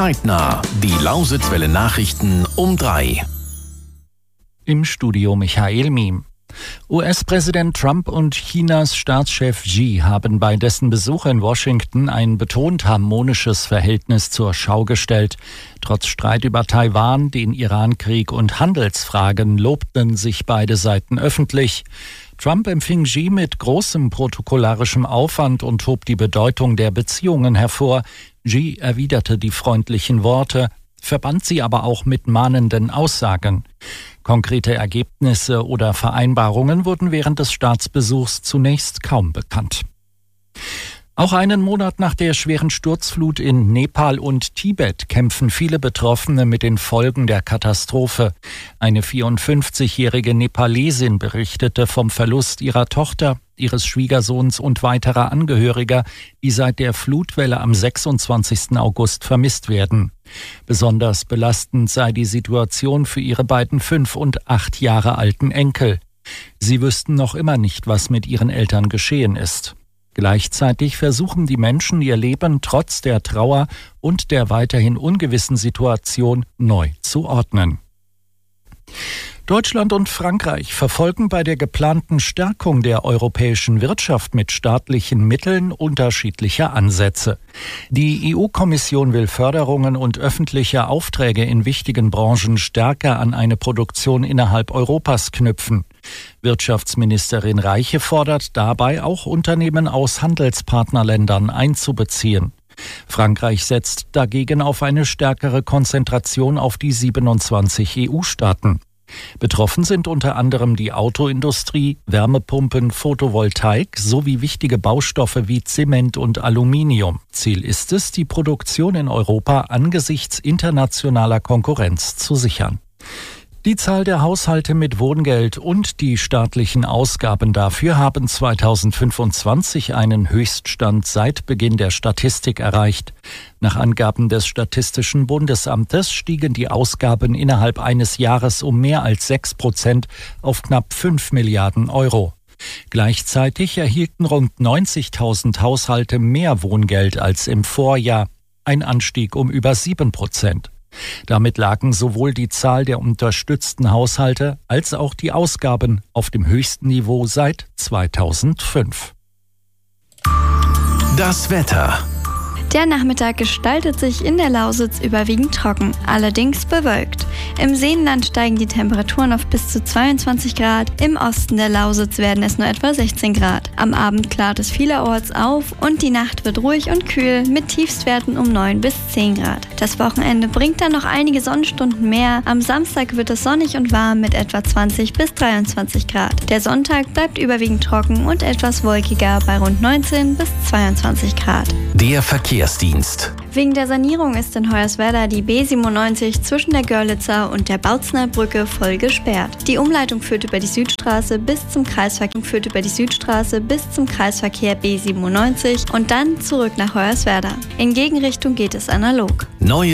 Zeitnah. Die Lausitzwelle Nachrichten um 3. Im Studio Michael Miem. US-Präsident Trump und Chinas Staatschef Xi haben bei dessen Besuch in Washington ein betont harmonisches Verhältnis zur Schau gestellt. Trotz Streit über Taiwan, den Irankrieg und Handelsfragen lobten sich beide Seiten öffentlich. Trump empfing Xi mit großem protokollarischem Aufwand und hob die Bedeutung der Beziehungen hervor. Xi erwiderte die freundlichen Worte, verband sie aber auch mit mahnenden Aussagen. Konkrete Ergebnisse oder Vereinbarungen wurden während des Staatsbesuchs zunächst kaum bekannt. Auch einen Monat nach der schweren Sturzflut in Nepal und Tibet kämpfen viele Betroffene mit den Folgen der Katastrophe. Eine 54-jährige Nepalesin berichtete vom Verlust ihrer Tochter, ihres Schwiegersohns und weiterer Angehöriger, die seit der Flutwelle am 26. August vermisst werden. Besonders belastend sei die Situation für ihre beiden 5 und 8 Jahre alten Enkel. Sie wüssten noch immer nicht, was mit ihren Eltern geschehen ist. Gleichzeitig versuchen die Menschen ihr Leben trotz der Trauer und der weiterhin ungewissen Situation neu zu ordnen. Deutschland und Frankreich verfolgen bei der geplanten Stärkung der europäischen Wirtschaft mit staatlichen Mitteln unterschiedliche Ansätze. Die EU-Kommission will Förderungen und öffentliche Aufträge in wichtigen Branchen stärker an eine Produktion innerhalb Europas knüpfen. Wirtschaftsministerin Reiche fordert dabei auch Unternehmen aus Handelspartnerländern einzubeziehen. Frankreich setzt dagegen auf eine stärkere Konzentration auf die 27 EU-Staaten. Betroffen sind unter anderem die Autoindustrie, Wärmepumpen, Photovoltaik sowie wichtige Baustoffe wie Zement und Aluminium. Ziel ist es, die Produktion in Europa angesichts internationaler Konkurrenz zu sichern. Die Zahl der Haushalte mit Wohngeld und die staatlichen Ausgaben dafür haben 2025 einen Höchststand seit Beginn der Statistik erreicht. Nach Angaben des Statistischen Bundesamtes stiegen die Ausgaben innerhalb eines Jahres um mehr als 6% auf knapp 5 Milliarden Euro. Gleichzeitig erhielten rund 90.000 Haushalte mehr Wohngeld als im Vorjahr, ein Anstieg um über 7%. Damit lagen sowohl die Zahl der unterstützten Haushalte als auch die Ausgaben auf dem höchsten Niveau seit 2005. Das Wetter. Der Nachmittag gestaltet sich in der Lausitz überwiegend trocken, allerdings bewölkt. Im Seenland steigen die Temperaturen auf bis zu 22 Grad, im Osten der Lausitz werden es nur etwa 16 Grad. Am Abend klart es vielerorts auf und die Nacht wird ruhig und kühl mit Tiefstwerten um 9 bis 10 Grad. Das Wochenende bringt dann noch einige Sonnenstunden mehr. Am Samstag wird es sonnig und warm mit etwa 20 bis 23 Grad. Der Sonntag bleibt überwiegend trocken und etwas wolkiger bei rund 19 bis 22 Grad. Der Verkehrsdienst. Wegen der Sanierung ist in Hoyerswerda die B97 zwischen der Görlitzer und der Bautzner Brücke voll gesperrt. Die Umleitung führt über die Südstraße bis zum Kreisverkehr B97 und dann zurück nach Hoyerswerda. In Gegenrichtung geht es analog. Neue